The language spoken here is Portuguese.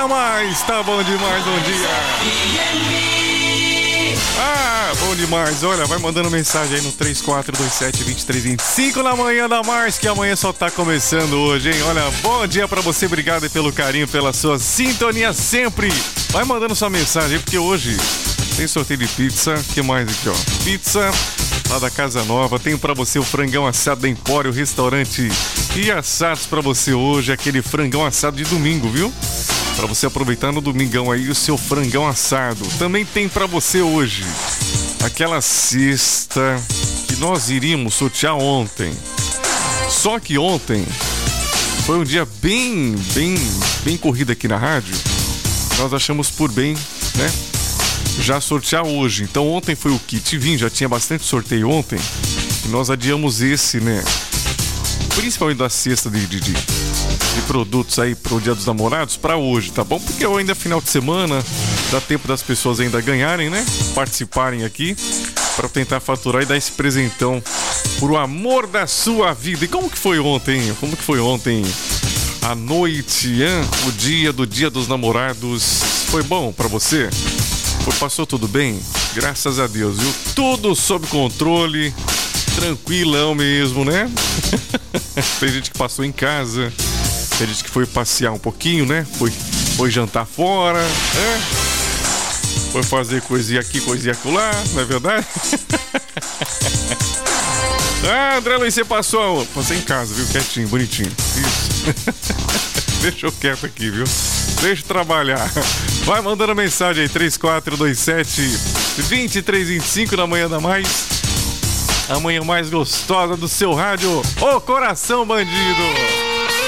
da mais, tá bom demais, bom dia. Bom demais, olha, vai mandando mensagem aí no 3427-2325 na manhã da mais, que amanhã só tá começando hoje, hein? Olha, bom dia pra você, obrigado pelo carinho, pela sua sintonia sempre. Vai mandando sua mensagem aí, porque hoje tem sorteio de pizza, que mais aqui, ó? Pizza lá da Casa Nova, tem pra você o frangão assado da Empório, restaurante e assados pra você hoje, aquele frangão assado de domingo, viu? Pra você aproveitar no domingão aí o seu frangão assado. Também tem pra você hoje aquela cesta que nós iríamos sortear ontem. Só que ontem foi um dia bem corrido aqui na rádio. Nós achamos por bem, né, já sortear hoje. Então ontem foi o kit vinho, já tinha bastante sorteio ontem. E nós adiamos esse, né? Principalmente da cesta de produtos aí pro Dia dos Namorados pra hoje, tá bom? Porque ainda é final de semana, dá tempo das pessoas ainda ganharem, né? Participarem aqui pra tentar faturar e dar esse presentão pro amor da sua vida. E como que foi ontem? Como que foi ontem a noite, hein? O dia do Dia dos Namorados? Foi bom pra você? Passou tudo bem? Graças a Deus, viu? Tudo sob controle, tranquilão mesmo, né? Tem gente que passou em casa, tem gente que foi passear um pouquinho, né? Foi jantar fora, né? Foi fazer coisinha aqui, coisinha acolá, não é verdade? André Luiz, você passou em casa, viu? Quietinho, bonitinho. Isso. Deixa eu quieto aqui, viu? Deixa eu trabalhar. Vai mandando mensagem aí, 3427-2325 na manhã da mais. A manhã mais gostosa do seu rádio. Ô, coração bandido!